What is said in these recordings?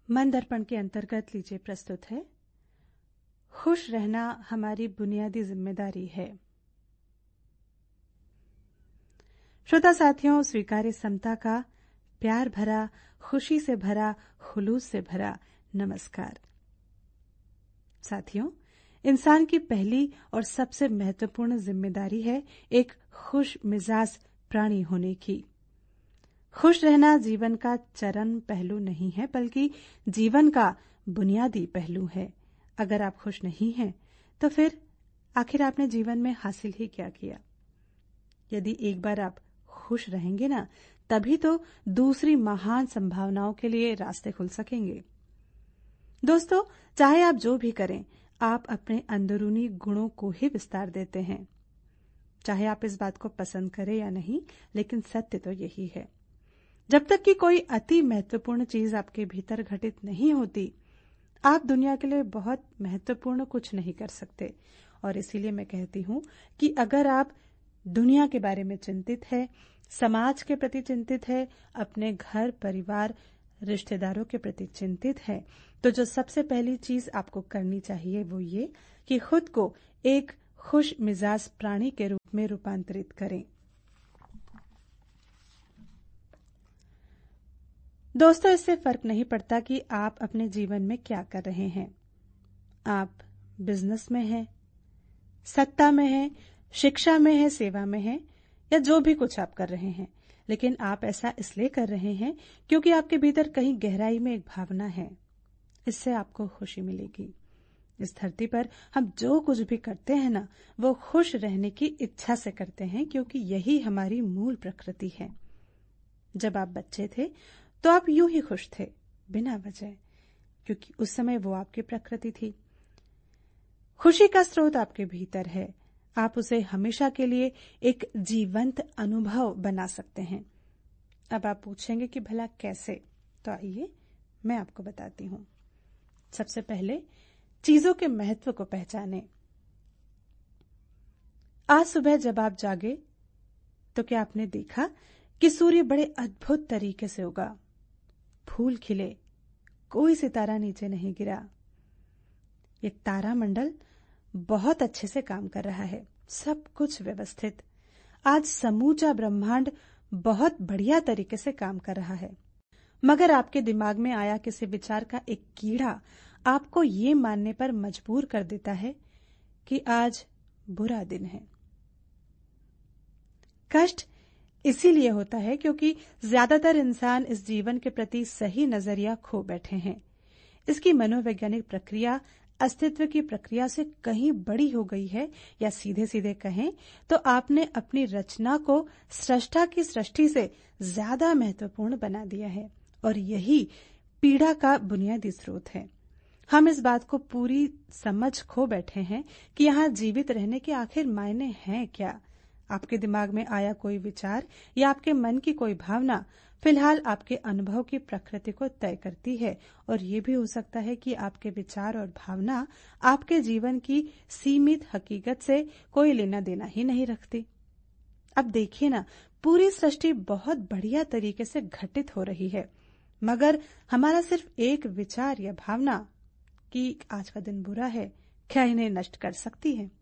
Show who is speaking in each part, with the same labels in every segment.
Speaker 1: मन दर्पण के अंतर्गत लीजिए प्रस्तुत है खुश रहना हमारी बुनियादी जिम्मेदारी है। श्रोता साथियों, स्वीकार्य समता का प्यार भरा, खुशी से भरा, खुलूस से भरा नमस्कार। साथियों, इंसान की पहली और सबसे महत्वपूर्ण जिम्मेदारी है एक खुश मिजाज प्राणी होने की। खुश रहना जीवन का चरम पहलू नहीं है, बल्कि जीवन का बुनियादी पहलू है। अगर आप खुश नहीं हैं, तो फिर आखिर आपने जीवन में हासिल ही क्या किया? यदि एक बार आप खुश रहेंगे ना, तभी तो दूसरी महान संभावनाओं के लिए रास्ते खुल सकेंगे। दोस्तों, चाहे आप जो भी करें, आप अपने अंदरूनी गुणों को ही विस्तार देते हैं। चाहे आप इस बात को पसंद करें या नहीं, लेकिन सत्य तो यही है। जब तक कि कोई अति महत्वपूर्ण चीज आपके भीतर घटित नहीं होती, आप दुनिया के लिए बहुत महत्वपूर्ण कुछ नहीं कर सकते। और इसीलिए मैं कहती हूं कि अगर आप दुनिया के बारे में चिंतित है, समाज के प्रति चिंतित है, अपने घर परिवार रिश्तेदारों के प्रति चिंतित है, तो जो सबसे पहली चीज आपको करनी चाहिए वो ये कि खुद को एक खुश मिजाज प्राणी के रूप में रूपांतरित करें। दोस्तों, इससे फर्क नहीं पड़ता कि आप अपने जीवन में क्या कर रहे हैं। आप बिजनेस में हैं, सत्ता में हैं, शिक्षा में हैं, सेवा में हैं, या जो भी कुछ आप कर रहे हैं, लेकिन आप ऐसा इसलिए कर रहे हैं क्योंकि आपके भीतर कहीं गहराई में एक भावना है। इससे आपको खुशी मिलेगी। इस धरती पर हम जो कुछ भी करते हैं ना, वो खुश रहने की इच्छा से करते हैं, क्योंकि यही हमारी मूल प्रकृति है। जब आप बच्चे थे तो आप यूं ही खुश थे, बिना वजह, क्योंकि उस समय वो आपकी प्रकृति थी। खुशी का स्रोत आपके भीतर है। आप उसे हमेशा के लिए एक जीवंत अनुभव बना सकते हैं। अब आप पूछेंगे कि भला कैसे? तो आइए मैं आपको बताती हूं। सबसे पहले चीजों के महत्व को पहचानें। आज सुबह जब आप जागे तो क्या आपने देखा कि सूर्य बड़े अद्भुत तरीके से उगा, फूल खिले, कोई सितारा नीचे नहीं गिरा। एक तारामंडल बहुत अच्छे से काम कर रहा है, सब कुछ व्यवस्थित। आज समूचा ब्रह्मांड बहुत बढ़िया तरीके से काम कर रहा है। मगर आपके दिमाग में आया किसी विचार का एक कीड़ा आपको ये मानने पर मजबूर कर देता है कि आज बुरा दिन है। कष्ट इसीलिए होता है क्योंकि ज्यादातर इंसान इस जीवन के प्रति सही नजरिया खो बैठे हैं। इसकी मनोवैज्ञानिक प्रक्रिया अस्तित्व की प्रक्रिया से कहीं बड़ी हो गई है, या सीधे सीधे कहें तो आपने अपनी रचना को सृष्टा की सृष्टि से ज्यादा महत्वपूर्ण बना दिया है। और यही पीड़ा का बुनियादी स्रोत है। हम इस बात को पूरी समझ खो बैठे हैं कि यहाँ जीवित रहने के आखिर मायने हैं क्या। आपके दिमाग में आया कोई विचार या आपके मन की कोई भावना फिलहाल आपके अनुभव की प्रकृति को तय करती है, और ये भी हो सकता है कि आपके विचार और भावना आपके जीवन की सीमित हकीकत से कोई लेना देना ही नहीं रखती। अब देखिए ना, पूरी सृष्टि बहुत बढ़िया तरीके से घटित हो रही है, मगर हमारा सिर्फ एक विचार या भावना कि आज का दिन बुरा है, क्या इन्हें नष्ट कर सकती है?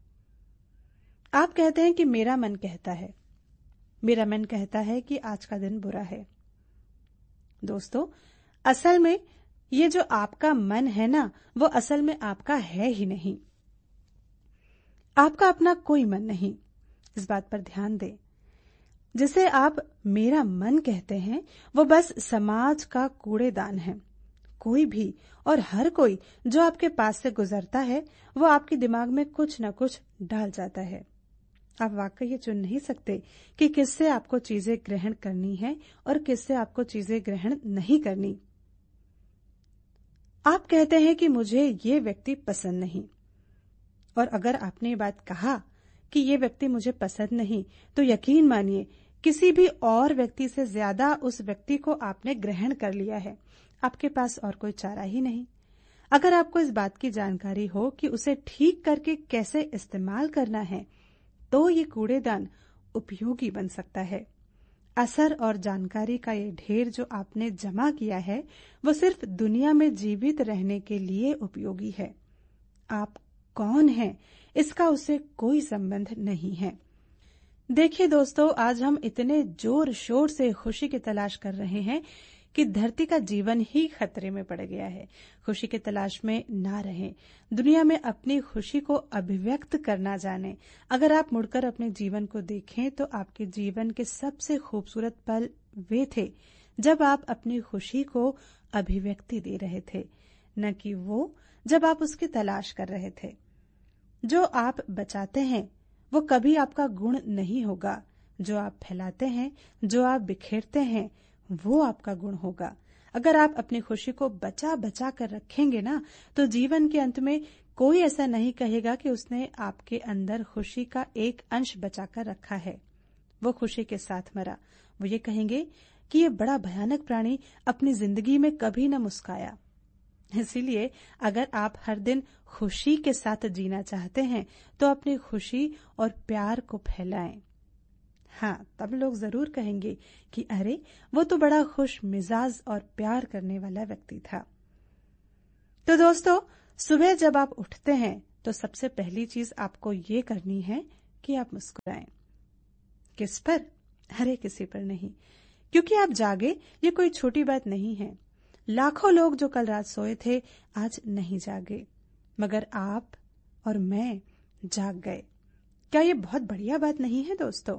Speaker 1: आप कहते हैं कि मेरा मन कहता है, मेरा मन कहता है कि आज का दिन बुरा है। दोस्तों, असल में ये जो आपका मन है ना, वो असल में आपका है ही नहीं। आपका अपना कोई मन नहीं। इस बात पर ध्यान दें। जिसे आप मेरा मन कहते हैं, वो बस समाज का कूड़ेदान है। कोई भी और हर कोई जो आपके पास से गुजरता है, वो आपके दिमाग में कुछ न कुछ डाल जाता है। आप वाकई ये चुन नहीं सकते कि किससे आपको चीजें ग्रहण करनी है और किससे आपको चीजें ग्रहण नहीं करनी। आप कहते हैं कि मुझे ये व्यक्ति पसंद नहीं, और अगर आपने ये बात कहा कि ये व्यक्ति मुझे पसंद नहीं, तो यकीन मानिए किसी भी और व्यक्ति से ज्यादा उस व्यक्ति को आपने ग्रहण कर लिया है। आपके पास और कोई चारा ही नहीं। अगर आपको इस बात की जानकारी हो कि उसे ठीक करके कैसे इस्तेमाल करना है, तो ये कूड़ेदान उपयोगी बन सकता है। असर और जानकारी का ये ढेर जो आपने जमा किया है वो सिर्फ दुनिया में जीवित रहने के लिए उपयोगी है। आप कौन हैं इसका उससे कोई संबंध नहीं है। देखिए दोस्तों, आज हम इतने जोर शोर से खुशी की तलाश कर रहे हैं कि धरती का जीवन ही खतरे में पड़ गया है। खुशी की तलाश में ना रहें, दुनिया में अपनी खुशी को अभिव्यक्त करना जानें। अगर आप मुड़कर अपने जीवन को देखें तो आपके जीवन के सबसे खूबसूरत पल वे थे जब आप अपनी खुशी को अभिव्यक्ति दे रहे थे, न कि वो जब आप उसकी तलाश कर रहे थे। जो आप बचाते हैं वो कभी आपका गुण नहीं होगा, जो आप फैलाते हैं, जो आप बिखेरते हैं, वो आपका गुण होगा। अगर आप अपनी खुशी को बचा बचा कर रखेंगे ना, तो जीवन के अंत में कोई ऐसा नहीं कहेगा कि उसने आपके अंदर खुशी का एक अंश बचा कर रखा है, वो खुशी के साथ मरा। वो ये कहेंगे कि ये बड़ा भयानक प्राणी अपनी जिंदगी में कभी न मुस्काया। इसीलिए अगर आप हर दिन खुशी के साथ जीना चाहते हैं तो अपनी खुशी और प्यार को फैलाएं। हाँ, तब लोग जरूर कहेंगे कि अरे वो तो बड़ा खुश मिजाज और प्यार करने वाला व्यक्ति था। तो दोस्तों, सुबह जब आप उठते हैं तो सबसे पहली चीज आपको ये करनी है कि आप मुस्कुराएं। किस पर? अरे किसी पर नहीं, क्योंकि आप जागे ये कोई छोटी बात नहीं है। लाखों लोग जो कल रात सोए थे आज नहीं जागे, मगर आप और मैं जाग गए। क्या ये बहुत बढ़िया बात नहीं है दोस्तों?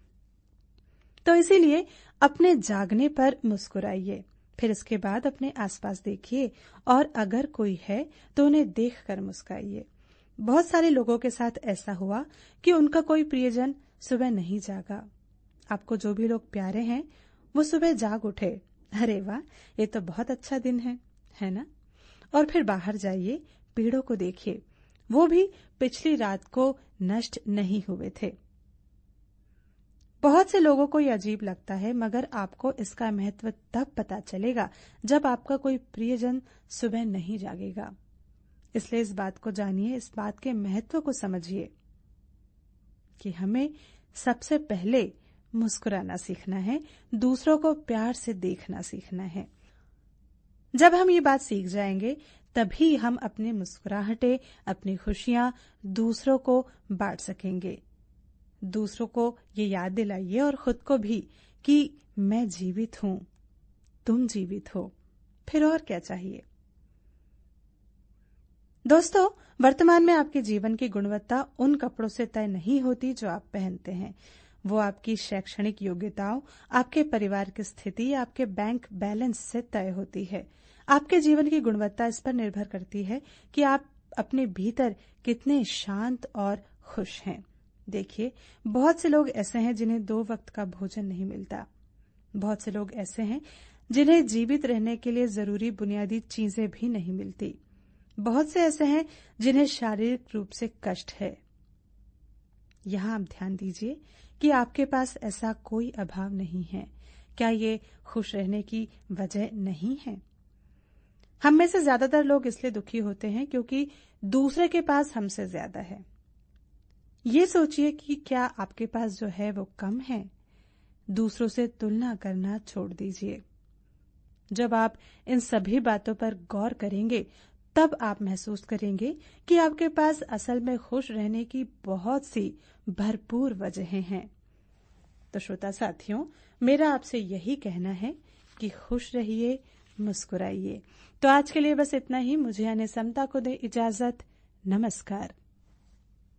Speaker 1: तो इसीलिए अपने जागने पर मुस्कुराइए, फिर इसके बाद अपने आसपास देखिए और अगर कोई है तो उन्हें देखकर मुस्कुराइए। बहुत सारे लोगों के साथ ऐसा हुआ कि उनका कोई प्रियजन सुबह नहीं जागा। आपको जो भी लोग प्यारे हैं वो सुबह जाग उठे। अरे वाह, ये तो बहुत अच्छा दिन है ना? और फिर बाहर जाइए, पेड़ों को देखिए, वो भी पिछली रात को नष्ट नहीं हुए थे। बहुत से लोगों को ये अजीब लगता है, मगर आपको इसका महत्व तब पता चलेगा जब आपका कोई प्रियजन सुबह नहीं जागेगा। इसलिए इस बात को जानिए, इस बात के महत्व को समझिए कि हमें सबसे पहले मुस्कुराना सीखना है, दूसरों को प्यार से देखना सीखना है। जब हम ये बात सीख जाएंगे तभी हम अपनी मुस्कुराहटें, अपनी खुशियां दूसरों को बांट सकेंगे। दूसरों को ये याद दिलाइए और खुद को भी कि मैं जीवित हूं, तुम जीवित हो, फिर और क्या चाहिए। दोस्तों, वर्तमान में आपके जीवन की गुणवत्ता उन कपड़ों से तय नहीं होती जो आप पहनते हैं। वो आपकी शैक्षणिक योग्यताओं, आपके परिवार की स्थिति, आपके बैंक बैलेंस से तय होती है। आपके जीवन की गुणवत्ता इस पर निर्भर करती है कि आप अपने भीतर कितने शांत और खुश हैं। देखिए, बहुत से लोग ऐसे हैं जिन्हें 2 वक्त का भोजन नहीं मिलता। बहुत से लोग ऐसे हैं जिन्हें जीवित रहने के लिए जरूरी बुनियादी चीजें भी नहीं मिलती। बहुत से ऐसे हैं जिन्हें शारीरिक रूप से कष्ट है। यहाँ आप ध्यान दीजिए कि आपके पास ऐसा कोई अभाव नहीं है। क्या ये खुश रहने की वजह नहीं है? हम में से ज्यादातर लोग इसलिए दुखी होते हैं क्योंकि दूसरे के पास हमसे ज्यादा है। ये सोचिए कि क्या आपके पास जो है वो कम है? दूसरों से तुलना करना छोड़ दीजिए। जब आप इन सभी बातों पर गौर करेंगे तब आप महसूस करेंगे कि आपके पास असल में खुश रहने की बहुत सी भरपूर वजहें हैं। तो श्रोता साथियों, मेरा आपसे यही कहना है कि खुश रहिए, मुस्कुराइए। तो आज के लिए बस इतना ही। मुझे यानी समता को दे इजाजत। नमस्कार।